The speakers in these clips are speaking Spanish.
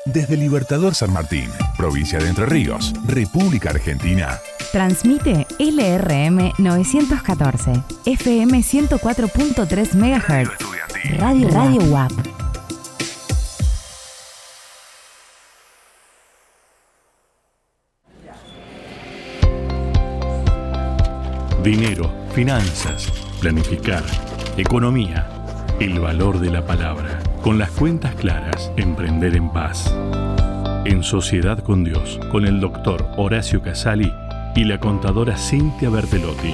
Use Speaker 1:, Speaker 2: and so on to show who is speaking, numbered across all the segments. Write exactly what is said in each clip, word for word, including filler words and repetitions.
Speaker 1: Desde Libertador San Martín, provincia de Entre Ríos, República Argentina.
Speaker 2: Transmite L R M novecientos catorce, F M ciento cuatro punto tres megahertz. Radio Radio U A P.
Speaker 3: Dinero, finanzas, planificar, economía, el valor de la palabra. Con las cuentas claras, emprender en paz. En Sociedad con Dios, con el doctor Horacio Casali y la contadora Cintia Bertelotti.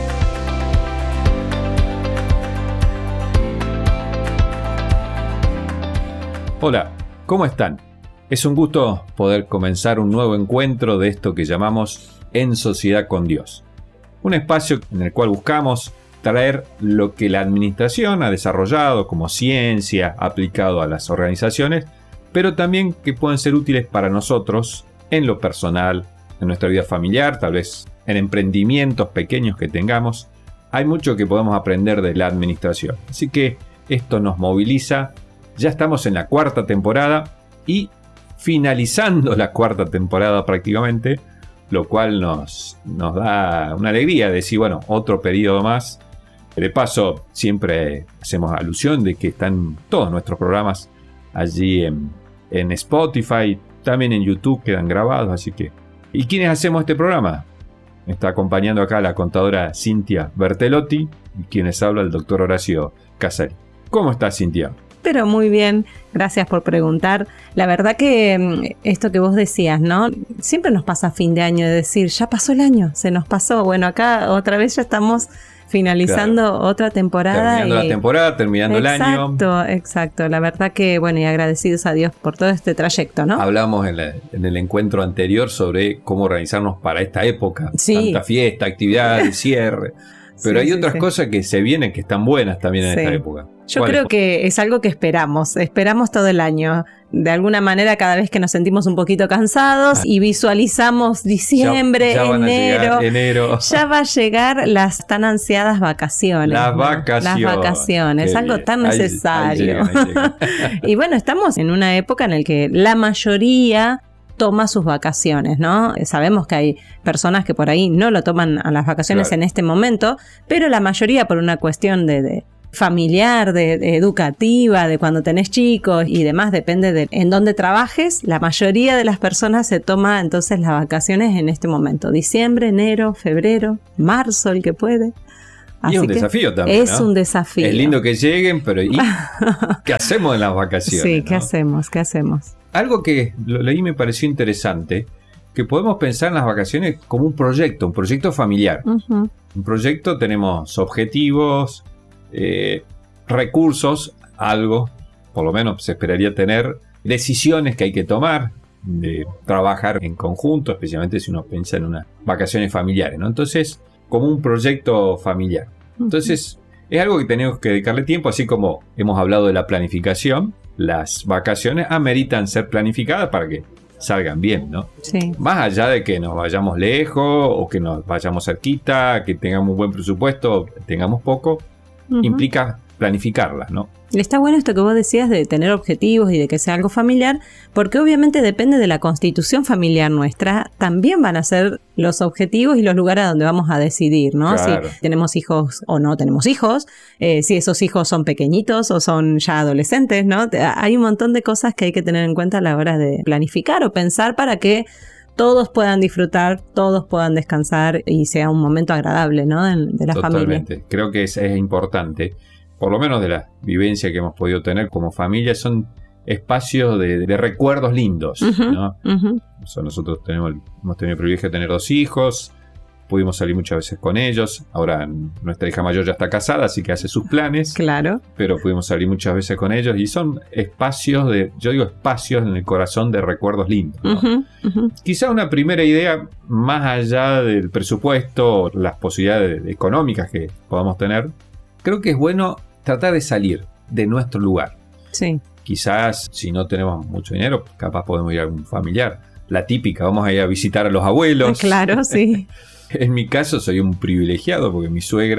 Speaker 4: Hola, ¿cómo están? Es un gusto poder comenzar un nuevo encuentro de esto que llamamos En Sociedad con Dios. Un espacio en el cual buscamos traer lo que la administración ha desarrollado como ciencia aplicado a las organizaciones, pero también que pueden ser útiles para nosotros en lo personal, en nuestra vida familiar, tal vez en emprendimientos pequeños que tengamos. Hay mucho que podemos aprender de la administración. Así que esto nos moviliza. Ya estamos en la cuarta temporada y finalizando la cuarta temporada prácticamente, lo cual nos, nos da una alegría de decir, bueno, otro periodo más. De paso, siempre hacemos alusión de que están todos nuestros programas allí en, en Spotify, también en YouTube quedan grabados, así que... ¿Y quiénes hacemos este programa? Me está acompañando acá la contadora Cintia Bertelotti y quienes habla el doctor Horacio Casali. ¿Cómo estás, Cintia?
Speaker 5: Pero muy bien, gracias por preguntar. La verdad que esto que vos decías, ¿no? Siempre nos pasa a fin de año de decir, ya pasó el año, se nos pasó. Bueno, acá otra vez ya estamos finalizando claro. otra temporada.
Speaker 4: Terminando y... la temporada, terminando
Speaker 5: exacto,
Speaker 4: el año.
Speaker 5: Exacto, exacto. La verdad que, bueno, y agradecidos a Dios por todo este trayecto, ¿no?
Speaker 4: Hablamos en, la, en el encuentro anterior sobre cómo organizarnos para esta época.
Speaker 5: Sí.
Speaker 4: Tanta fiesta, actividad, cierre. Pero sí, hay sí, otras
Speaker 5: sí.
Speaker 4: cosas que se vienen que están buenas también en sí. esta época.
Speaker 5: Yo creo
Speaker 4: es?
Speaker 5: que es algo que esperamos, esperamos todo el año. De alguna manera, cada vez que nos sentimos un poquito cansados ah. y visualizamos diciembre,
Speaker 4: ya, ya
Speaker 5: enero,
Speaker 4: enero,
Speaker 5: ya va a llegar las tan ansiadas vacaciones.
Speaker 4: Las
Speaker 5: ¿no?
Speaker 4: vacaciones.
Speaker 5: Las vacaciones,
Speaker 4: Qué
Speaker 5: algo
Speaker 4: bien.
Speaker 5: tan necesario.
Speaker 4: Ahí, ahí llegan, ahí llegan.
Speaker 5: Y bueno, estamos en una época en la que la mayoría toma sus vacaciones, ¿no? Sabemos que hay personas que por ahí no lo toman a las vacaciones claro. en este momento, pero la mayoría por una cuestión de... de familiar, de, de educativa, de cuando tenés chicos y demás, depende de en dónde trabajes, la mayoría de las personas se toma entonces las vacaciones en este momento, diciembre, enero, febrero, marzo, el que puede.
Speaker 4: Así y es un desafío también,
Speaker 5: Es
Speaker 4: ¿no?
Speaker 5: un desafío.
Speaker 4: Es lindo que lleguen, pero ¿y qué hacemos en las vacaciones?
Speaker 5: Sí, ¿qué
Speaker 4: ¿no?
Speaker 5: hacemos? ¿Qué hacemos?
Speaker 4: Algo que lo leí y me pareció interesante, que podemos pensar en las vacaciones como un proyecto, un proyecto familiar. Uh-huh. Un proyecto, tenemos objetivos, Eh, recursos, algo, por lo menos se esperaría tener, decisiones que hay que tomar, de trabajar en conjunto, especialmente si uno piensa en unas vacaciones familiares, ¿no? Entonces, como un proyecto familiar. Entonces, es algo que tenemos que dedicarle tiempo, así como hemos hablado de la planificación, las vacaciones ameritan ser planificadas para que salgan bien, ¿no?
Speaker 5: Sí.
Speaker 4: Más allá de que nos vayamos lejos o que nos vayamos cerquita, que tengamos un buen presupuesto, tengamos poco, Uh-huh. implica planificarlas, ¿no?
Speaker 5: Está bueno esto que vos decías de tener objetivos y de que sea algo familiar, porque obviamente depende de la constitución familiar nuestra, también van a ser los objetivos y los lugares a donde vamos a decidir, ¿no?
Speaker 4: Claro.
Speaker 5: Si tenemos hijos o no tenemos hijos, eh, si esos hijos son pequeñitos o son ya adolescentes, ¿no? Hay un montón de cosas que hay que tener en cuenta a la hora de planificar o pensar para que todos puedan disfrutar, todos puedan descansar y sea un momento agradable, ¿no? De, de la familia.
Speaker 4: Totalmente. Creo que es, es importante, por lo menos de la vivencia que hemos podido tener como familia, son espacios de, de recuerdos lindos, uh-huh, ¿no? Uh-huh. O sea, nosotros tenemos, hemos tenido el privilegio de tener dos hijos, pudimos salir muchas veces con ellos. Ahora nuestra hija mayor ya está casada, así que hace sus planes.
Speaker 5: Claro.
Speaker 4: Pero pudimos salir muchas veces con ellos y son espacios de, yo digo espacios en el corazón de recuerdos lindos, ¿no? Uh-huh, uh-huh. Quizá una primera idea, más allá del presupuesto, las posibilidades económicas que podamos tener, creo que es bueno tratar de salir de nuestro lugar.
Speaker 5: Sí.
Speaker 4: Quizás si no tenemos mucho dinero, capaz podemos ir a algún familiar. La típica, vamos a ir a visitar a los abuelos.
Speaker 5: Claro, sí.
Speaker 4: En mi caso soy un privilegiado porque mi suegra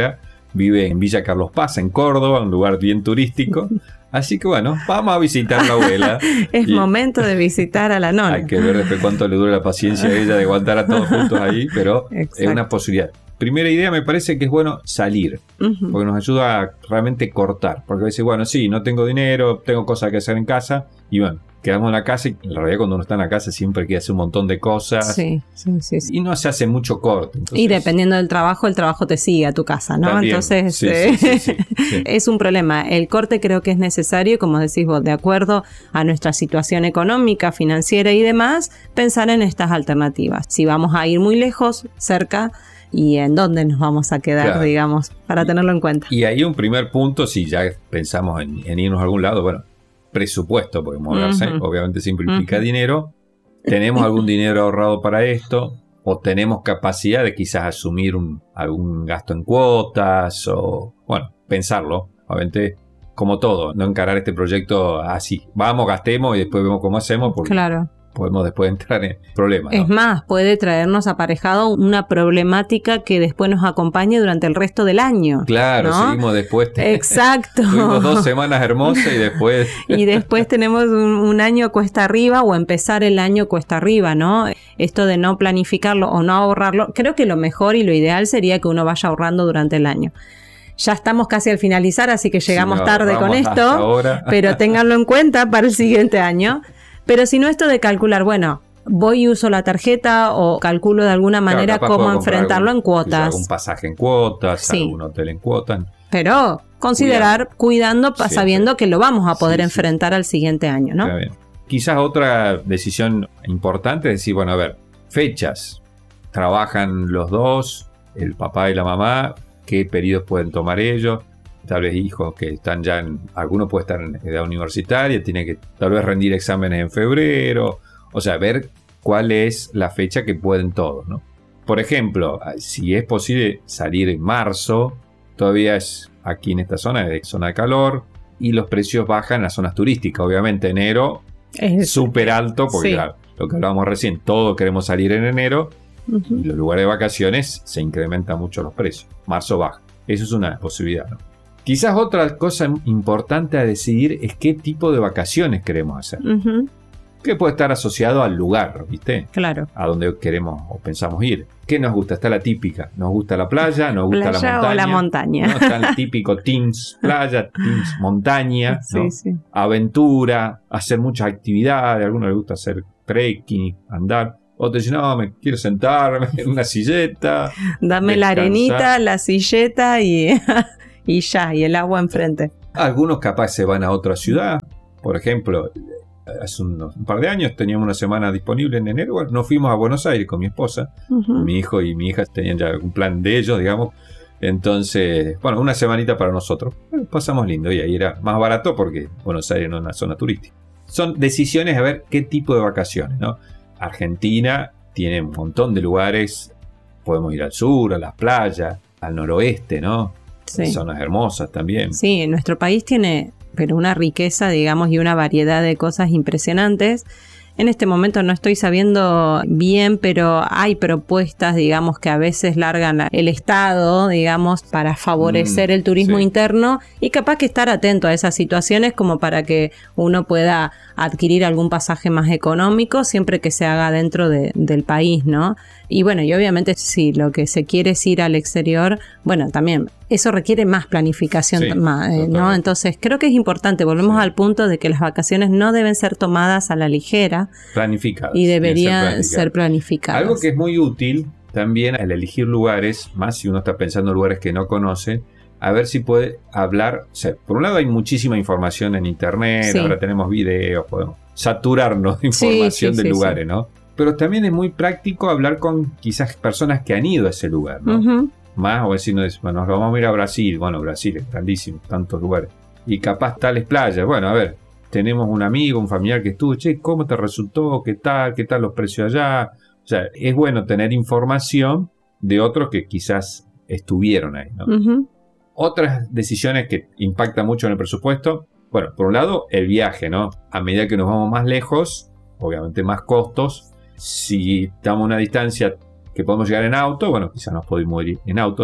Speaker 4: vive en Villa Carlos Paz, en Córdoba, un lugar bien turístico. Así que bueno, vamos a visitar a la abuela.
Speaker 5: Es momento de visitar a la nona.
Speaker 4: Hay que ver después cuánto le dura la paciencia a ella de aguantar a todos juntos ahí, pero exacto, es una posibilidad. Primera idea, me parece que es bueno salir, uh-huh, porque nos ayuda a realmente cortar. Porque a veces, bueno, sí, no tengo dinero, tengo cosas que hacer en casa, y bueno, quedamos en la casa y en realidad cuando uno está en la casa siempre quiere hacer un montón de cosas.
Speaker 5: Sí, sí, sí, sí.
Speaker 4: Y no se hace mucho corte. Entonces,
Speaker 5: y dependiendo del trabajo, el trabajo te sigue a tu casa, ¿no?
Speaker 4: También,
Speaker 5: entonces
Speaker 4: sí,
Speaker 5: eh,
Speaker 4: sí, sí, sí, sí.
Speaker 5: Es un problema. El corte creo que es necesario, como decís vos, de acuerdo a nuestra situación económica, financiera y demás, pensar en estas alternativas. Si vamos a ir muy lejos, cerca, y en dónde nos vamos a quedar, claro, digamos, para tenerlo en cuenta.
Speaker 4: Y ahí un primer punto, si ya pensamos en, en irnos a algún lado, bueno, presupuesto, porque moverse, uh-huh, obviamente siempre implica uh-huh, dinero. ¿Tenemos algún dinero ahorrado para esto? ¿O tenemos capacidad de quizás asumir un, algún gasto en cuotas? O, bueno, pensarlo, obviamente, como todo, no encarar este proyecto así. Vamos, gastemos y después vemos cómo hacemos, porque claro, podemos después entrar en problemas, ¿no?
Speaker 5: Es más, puede traernos aparejado una problemática que después nos acompañe durante el resto del año.
Speaker 4: Claro, ¿no? Seguimos después. Te...
Speaker 5: Exacto.
Speaker 4: Tuvimos dos semanas hermosas y después...
Speaker 5: y después tenemos un, un año cuesta arriba o empezar el año cuesta arriba, ¿no? Esto de no planificarlo o no ahorrarlo, creo que lo mejor y lo ideal sería que uno vaya ahorrando durante el año. Ya estamos casi al finalizar, así que llegamos sí, no, tarde con esto, pero ténganlo en cuenta para el siguiente año. Pero si no, esto de calcular, bueno, voy y uso la tarjeta o calculo de alguna manera claro, cómo enfrentarlo algún, en cuotas.
Speaker 4: Algún pasaje en cuotas, sí, algún hotel en cuotas.
Speaker 5: Pero considerar, cuidando, cuidando sabiendo que lo vamos a poder sí, enfrentar sí, al siguiente año, ¿no?
Speaker 4: Bien. Quizás otra decisión importante es decir, bueno, a ver, fechas. Trabajan los dos, el papá y la mamá, ¿qué periodos pueden tomar ellos? Tal vez hijos que están ya en... Alguno puede estar en edad universitaria, tiene que tal vez rendir exámenes en febrero. O sea, ver cuál es la fecha que pueden todos, ¿no? Por ejemplo, si es posible salir en marzo, todavía es aquí en esta zona, es zona de calor, y los precios bajan en las zonas turísticas. Obviamente enero es súper alto, porque sí, claro, lo que hablábamos recién, todos queremos salir en enero, uh-huh, y los lugares de vacaciones se incrementan mucho los precios. Marzo baja. Eso es una posibilidad, ¿no? Quizás otra cosa importante a decidir es qué tipo de vacaciones queremos hacer. Uh-huh. Que puede estar asociado al lugar, ¿viste? Claro. A donde queremos o pensamos ir. ¿Qué nos gusta? Está la típica. ¿Nos gusta la playa? ¿Nos gusta
Speaker 5: playa
Speaker 4: la montaña?
Speaker 5: O la montaña.
Speaker 4: ¿No? Está el típico teams playa, teams montaña, ¿no? Sí, sí. Aventura, hacer muchas actividades. A algunos les gusta hacer trekking, andar. Otros dicen, no, me quiero sentarme en una silleta.
Speaker 5: Dame descansar. La arenita, la silleta y... y ya, y el agua enfrente.
Speaker 4: Algunos capaz se van a otra ciudad. Por ejemplo, hace unos, un par de años teníamos una semana disponible en enero. Bueno, nos fuimos a Buenos Aires con mi esposa. Uh-huh. Mi hijo y mi hija tenían ya un plan de ellos, digamos. Entonces, bueno, una semanita para nosotros. Bueno, pasamos lindo y ahí era más barato porque Buenos Aires no es una zona turística. Son decisiones a ver qué tipo de vacaciones, ¿no? Argentina tiene un montón de lugares. Podemos ir al sur, a las playas, al noroeste, ¿no? Sí. Zonas hermosas también.
Speaker 5: Sí, nuestro país tiene pero una riqueza, digamos, y una variedad de cosas impresionantes. En este momento no estoy sabiendo bien, pero hay propuestas, digamos, que a veces largan el Estado, digamos, para favorecer mm, el turismo sí. interno y capaz que estar atento a esas situaciones como para que uno pueda adquirir algún pasaje más económico siempre que se haga dentro de, del país, ¿no? Y bueno, y obviamente si lo que se quiere es ir al exterior, bueno, también eso requiere más planificación, sí, más, eh, ¿no? Entonces creo que es importante, volvemos sí. al punto de que las vacaciones no deben ser tomadas a la ligera.
Speaker 4: Planificadas.
Speaker 5: Y deberían ser, ser planificadas.
Speaker 4: Algo que es muy útil también al elegir lugares, más si uno está pensando en lugares que no conoce, a ver si puede hablar. O sea, por un lado hay muchísima información en internet, sí. ahora tenemos videos, podemos saturarnos de información sí, sí, de sí, lugares, sí. ¿no? Pero también es muy práctico hablar con quizás personas que han ido a ese lugar, ¿no? Uh-huh. Más, o decir, bueno, nos vamos a ir a Brasil. Bueno, Brasil es grandísimo, tantos lugares. Y capaz tales playas. Bueno, a ver, tenemos un amigo, un familiar que estuvo, che, ¿cómo te resultó? ¿Qué tal? ¿Qué tal los precios allá? O sea, es bueno tener información de otros que quizás estuvieron ahí, ¿no? Uh-huh. Otras decisiones que impactan mucho en el presupuesto. Bueno, por un lado, el viaje, ¿no? A medida que nos vamos más lejos, obviamente más costos. Si estamos a una distancia que podemos llegar en auto, bueno, quizás nos podemos ir en auto.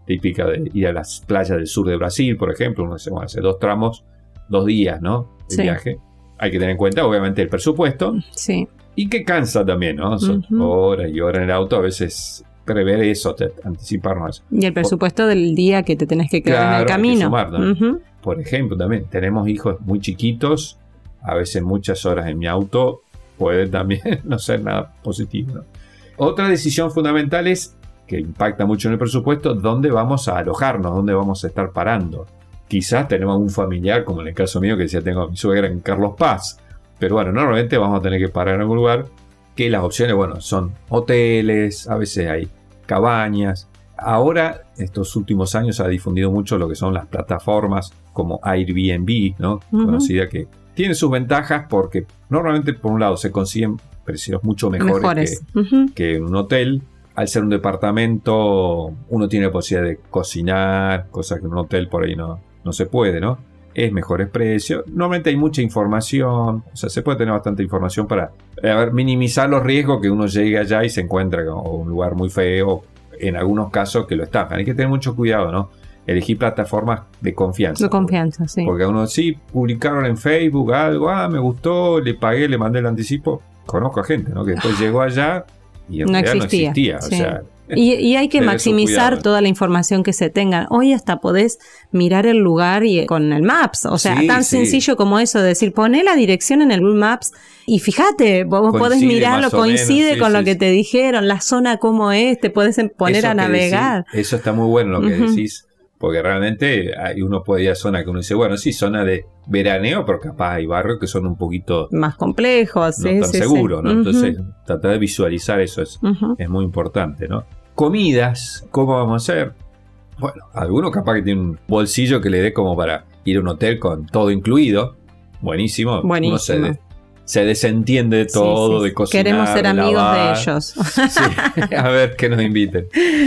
Speaker 4: típica de ir a las playas del sur de Brasil, por ejemplo, uno hace, bueno, hace dos tramos, dos días, ¿no? De
Speaker 5: Sí.
Speaker 4: viaje. Hay que tener en cuenta, obviamente, el presupuesto
Speaker 5: Sí.
Speaker 4: y que cansa también, ¿no? Son
Speaker 5: Ujú.
Speaker 4: horas y horas en el auto, a veces prever eso, te, anticiparnos a eso.
Speaker 5: Y el presupuesto del día que te tenés que quedar
Speaker 4: Claro,
Speaker 5: en
Speaker 4: hay
Speaker 5: el
Speaker 4: que
Speaker 5: camino.
Speaker 4: sumar también.
Speaker 5: Ujú.
Speaker 4: Por ejemplo, también tenemos hijos muy chiquitos, a veces muchas horas en mi auto puede también no ser nada positivo, ¿no? Otra decisión fundamental es, que impacta mucho en el presupuesto, dónde vamos a alojarnos, dónde vamos a estar parando. Quizás tenemos un familiar, como en el caso mío, que decía tengo a mi suegra en Carlos Paz, pero bueno, normalmente vamos a tener que parar en algún lugar, que las opciones, bueno, son hoteles, a veces hay cabañas. Ahora, estos últimos años se ha difundido mucho lo que son las plataformas como Airbnb, ¿no?
Speaker 5: Ujú.
Speaker 4: Conocida, que tiene sus ventajas porque normalmente, por un lado, se consiguen precios mucho mejores,
Speaker 5: Mejores.
Speaker 4: que,
Speaker 5: Ujú.
Speaker 4: que en un hotel. Al ser un departamento, uno tiene la posibilidad de cocinar, cosas que en un hotel por ahí no, no se puede, ¿no? Es mejores precios. Normalmente hay mucha información, o sea, se puede tener bastante información para a ver, minimizar los riesgos que uno llegue allá y se encuentra con un lugar muy feo, en algunos casos que lo estafan. Hay que tener mucho cuidado, ¿no? Elegir plataformas de confianza.
Speaker 5: De confianza, sí.
Speaker 4: Porque a uno sí, publicaron en Facebook algo, ah, me gustó, le pagué, le mandé el anticipo. Conozco a gente, ¿no? Que después llegó allá y en
Speaker 5: No
Speaker 4: realidad
Speaker 5: existía,
Speaker 4: no existía.
Speaker 5: sí.
Speaker 4: O sea,
Speaker 5: Y, y hay que
Speaker 4: Tener su
Speaker 5: maximizar
Speaker 4: cuidado.
Speaker 5: toda la información que se tenga. Hoy hasta podés mirar el lugar y con el Maps. O sea,
Speaker 4: Sí,
Speaker 5: tan
Speaker 4: sí.
Speaker 5: sencillo como eso de decir, poné la dirección en el Google Maps y fíjate, vos podés
Speaker 4: Coincide
Speaker 5: mirarlo,
Speaker 4: más o menos,
Speaker 5: coincide
Speaker 4: sí,
Speaker 5: con
Speaker 4: sí,
Speaker 5: lo que
Speaker 4: sí.
Speaker 5: te dijeron, la zona como es, te podés em- poner
Speaker 4: eso
Speaker 5: a
Speaker 4: que
Speaker 5: navegar.
Speaker 4: decís, eso está muy bueno lo que
Speaker 5: Ujú.
Speaker 4: decís. Porque realmente hay uno puede ir a zona que uno dice, bueno, sí, zona de veraneo, pero capaz hay barrios que son un poquito
Speaker 5: Más complejos,
Speaker 4: no
Speaker 5: sí,
Speaker 4: tan
Speaker 5: sí,
Speaker 4: seguros,
Speaker 5: sí.
Speaker 4: ¿no?
Speaker 5: Ujú,
Speaker 4: Entonces, tratar de visualizar eso es,
Speaker 5: ujú.
Speaker 4: es muy importante, ¿no? Comidas, ¿cómo vamos a hacer? Bueno, algunos capaz que tienen un bolsillo que le dé como para ir a un hotel con todo incluido. Buenísimo.
Speaker 5: Buenísimo.
Speaker 4: Uno se, de- se desentiende de todo,
Speaker 5: Sí, sí,
Speaker 4: de
Speaker 5: sí.
Speaker 4: cocinar,
Speaker 5: Queremos ser
Speaker 4: de
Speaker 5: amigos
Speaker 4: lavar.
Speaker 5: de ellos.
Speaker 4: Sí, a ver que nos inviten.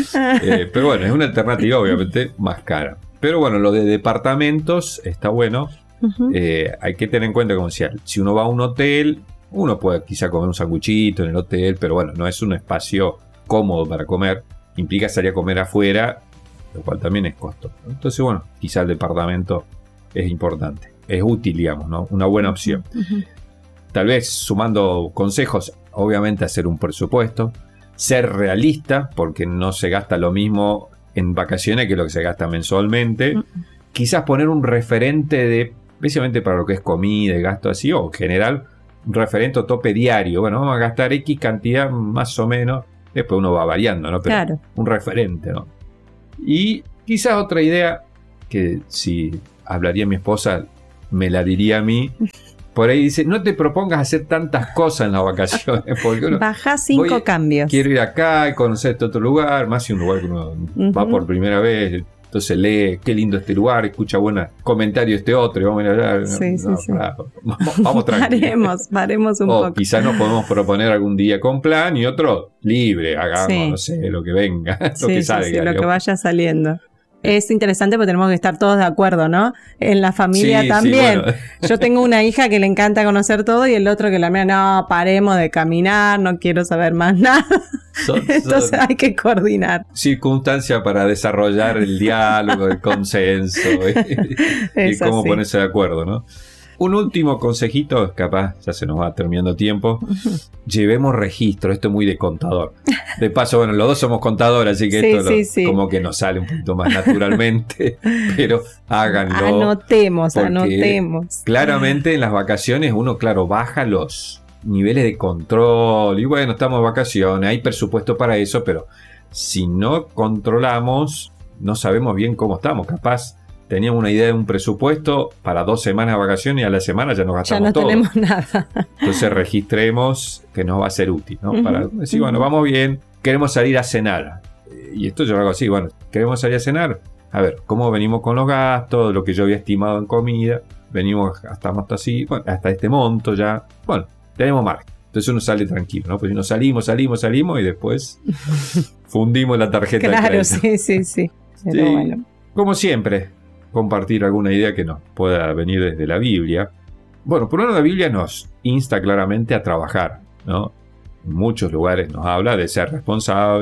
Speaker 4: Eh, pero bueno, es una alternativa obviamente más cara. Pero bueno, lo de departamentos está bueno.
Speaker 5: Ujú.
Speaker 4: Eh, hay que tener en cuenta, como decía, si uno va a un hotel, uno puede quizá comer un sanguchito en el hotel, pero bueno, no es un espacio cómodo para comer. Implica salir a comer afuera, lo cual también es costoso. Entonces, bueno, quizá el departamento es importante. Es útil, digamos, ¿no? Una buena opción.
Speaker 5: Ujú.
Speaker 4: Tal vez sumando consejos, obviamente hacer un presupuesto, ser realista, porque no se gasta lo mismo en vacaciones que lo que se gasta mensualmente.
Speaker 5: Mm.
Speaker 4: Quizás poner un referente de, especialmente para lo que es comida y gasto así, o en general, un referente o tope diario. Bueno, vamos a gastar X cantidad más o menos, después uno va variando, ¿no? Pero
Speaker 5: Claro.
Speaker 4: un referente, ¿no? Y quizás otra idea que si hablaría mi esposa, me la diría a mí. Por ahí dice, no te propongas hacer tantas cosas en las vacaciones, porque uno,
Speaker 5: Baja cinco
Speaker 4: voy-
Speaker 5: cambios.
Speaker 4: quiero ir acá y conocer este otro lugar, más si un lugar que uno va
Speaker 5: Ujú.
Speaker 4: por primera vez, entonces lee, qué lindo este lugar, escucha buenos comentarios de este otro, y vamos a ir allá.
Speaker 5: Sí, sí, sí.
Speaker 4: pará, vamos, vamos tranquilos.
Speaker 5: Paremos, paremos un
Speaker 4: O
Speaker 5: poco.
Speaker 4: quizás nos podemos proponer algún día con plan y otro libre, hagamos,
Speaker 5: Sí.
Speaker 4: no sé, lo que venga, lo
Speaker 5: Sí,
Speaker 4: que
Speaker 5: sí,
Speaker 4: salga.
Speaker 5: sí, lo que
Speaker 4: digamos.
Speaker 5: vaya saliendo. Es interesante porque tenemos que estar todos de acuerdo, ¿no? En la familia
Speaker 4: Sí, sí,
Speaker 5: también.
Speaker 4: bueno.
Speaker 5: Yo tengo una hija que le encanta conocer todo y el otro que la mira, no, paremos de caminar, no quiero saber más nada.
Speaker 4: Son-
Speaker 5: Entonces
Speaker 4: son
Speaker 5: hay que coordinar.
Speaker 4: circunstancias para desarrollar el diálogo, el consenso y, y
Speaker 5: Es
Speaker 4: cómo
Speaker 5: así.
Speaker 4: ponerse de acuerdo, ¿no? Un último consejito, capaz ya se nos va terminando tiempo. Llevemos registro, esto es muy de contador. De paso, bueno, los dos somos contadores, así que
Speaker 5: Sí,
Speaker 4: esto
Speaker 5: sí,
Speaker 4: lo-
Speaker 5: sí.
Speaker 4: como que nos sale un poquito más naturalmente, pero háganlo.
Speaker 5: Anotemos,
Speaker 4: porque
Speaker 5: anotemos.
Speaker 4: Claramente en las vacaciones uno, claro, baja los niveles de control y bueno, estamos de vacaciones, hay presupuesto para eso, pero si no controlamos, no sabemos bien cómo estamos. Capaz teníamos una idea de un presupuesto para dos semanas de vacaciones y a la semana ya nos
Speaker 5: Ya
Speaker 4: gastamos
Speaker 5: no
Speaker 4: todo.
Speaker 5: tenemos nada.
Speaker 4: Entonces registremos que nos va a ser útil, ¿no?
Speaker 5: Ujú,
Speaker 4: Para decir, bueno,
Speaker 5: ujú.
Speaker 4: vamos bien, queremos salir a cenar. Eh, Y esto yo lo hago así, bueno, queremos salir a cenar. A ver, ¿cómo venimos con los gastos? Lo que yo había estimado en comida. Venimos, gastamos hasta así, bueno, hasta este monto ya. Bueno, tenemos margen. Entonces uno sale tranquilo, ¿no? Pues si no salimos, salimos, salimos y después fundimos la tarjeta de
Speaker 5: Claro,
Speaker 4: crédito.
Speaker 5: sí, sí, sí. Pero
Speaker 4: Sí.
Speaker 5: bueno.
Speaker 4: Como siempre, compartir alguna idea que nos pueda venir desde la Biblia. Bueno, por un lado la Biblia nos insta claramente a trabajar, ¿no? En muchos lugares nos habla de ser responsables,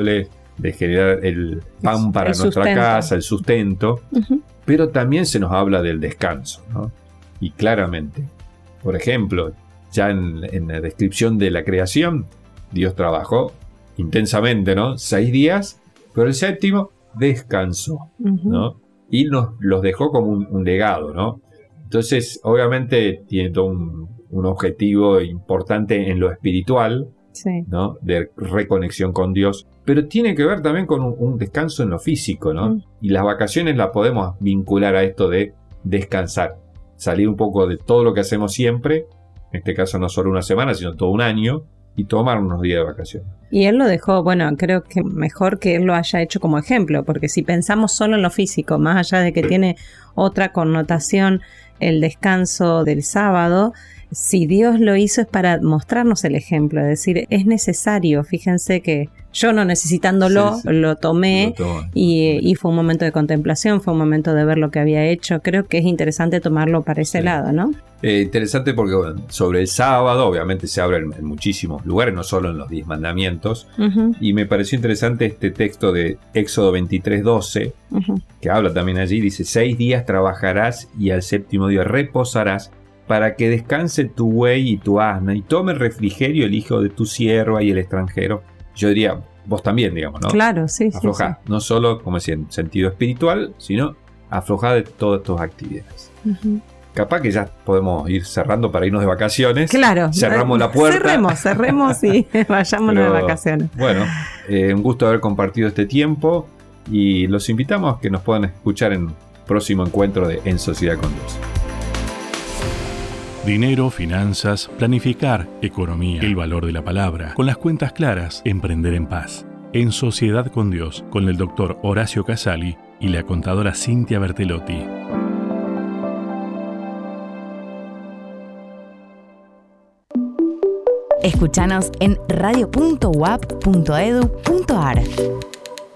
Speaker 4: de generar el pan para
Speaker 5: el
Speaker 4: nuestra
Speaker 5: sustento.
Speaker 4: casa, el sustento,
Speaker 5: Uh-huh.
Speaker 4: pero también se nos habla del descanso, ¿no? Y claramente, por ejemplo, ya en, en la descripción de la creación, Dios trabajó intensamente, ¿no? Seis días, pero el séptimo descansó,
Speaker 5: Uh-huh.
Speaker 4: ¿no? Y nos los dejó como un, un legado, ¿no? Entonces, obviamente, tiene todo un, un objetivo importante en lo espiritual,
Speaker 5: Sí.
Speaker 4: ¿no? De reconexión con Dios, pero tiene que ver también con un, un descanso en lo físico, ¿no?
Speaker 5: Mm.
Speaker 4: Y las vacaciones las podemos vincular a esto de descansar, salir un poco de todo lo que hacemos siempre, en este caso no solo una semana, sino todo un año, y tomar unos días de vacaciones.
Speaker 5: Y él lo dejó, bueno, creo que mejor que él lo haya hecho como ejemplo, porque si pensamos solo en lo físico, más allá de que tiene otra connotación el descanso del sábado, si Dios lo hizo es para mostrarnos el ejemplo, es decir, es necesario, fíjense que yo no necesitándolo,
Speaker 4: Sí, sí.
Speaker 5: lo tomé
Speaker 4: Lo tomo.
Speaker 5: y, y fue un momento de contemplación, fue un momento de ver lo que había hecho, creo que es interesante tomarlo para ese
Speaker 4: Sí.
Speaker 5: lado, ¿no?
Speaker 4: Eh, interesante porque bueno, sobre el sábado, obviamente se habla en, en muchísimos lugares, no solo en los diez mandamientos,
Speaker 5: Uh-huh,
Speaker 4: y me pareció interesante este texto de Éxodo veintitrés doce,
Speaker 5: uh-huh.
Speaker 4: que habla también allí, dice, seis días trabajarás y al séptimo día reposarás para que descanse tu buey y tu asna y tome refrigerio el hijo de tu sierva y el extranjero. Yo diría, vos también, digamos, ¿no?
Speaker 5: Claro, sí, sí,
Speaker 4: Aflojá, no solo, como decía, en sentido espiritual, sino aflojá de todas tus actividades.
Speaker 5: sí. Uh-huh.
Speaker 4: Capaz que ya podemos ir cerrando para irnos de vacaciones.
Speaker 5: Claro.
Speaker 4: Cerramos la puerta.
Speaker 5: Cerremos, cerremos y vayámonos
Speaker 4: Pero,
Speaker 5: de vacaciones.
Speaker 4: Bueno, eh, un gusto haber compartido este tiempo y los invitamos a que nos puedan escuchar en un próximo encuentro de En Sociedad con Dios.
Speaker 3: Dinero, finanzas, planificar, economía, el valor de la palabra, con las cuentas claras, emprender en paz. En Sociedad con Dios, con el doctor Horacio Casali y la contadora Cintia Bertelotti.
Speaker 2: Escúchanos en radio punto u a p punto e d u punto a r.